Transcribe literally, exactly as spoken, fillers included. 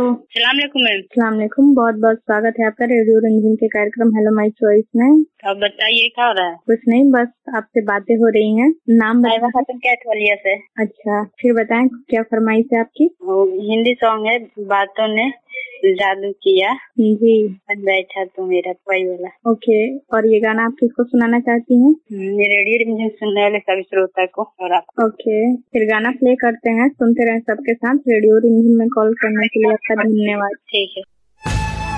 सलाम अलैकुम मैम। सलाम अलैकुम, बहुत बहुत स्वागत है आपका रेडियो रंजन के कार्यक्रम हेलो माय चॉइस में। अब बताइए क्या हो रहा है? कुछ नहीं, बस आपसे बातें हो रही हैं। नाम बताइए। क्या से? अच्छा, फिर बताएं क्या फरमाइश है आपकी? हिंदी सॉन्ग है, बातों ने जादू किया जी, बैठा तो मेरा कोई वाला। ओके, और ये गाना आप किसको सुनाना चाहती हैं? रेडियो रंजन सुनने वाले सभी श्रोता को और आपको। ओके, फिर गाना प्ले करते हैं, सुनते रहें सबके साथ। रेडियो रंजन में कॉल करने के लिए आपका धन्यवाद। ठीक है।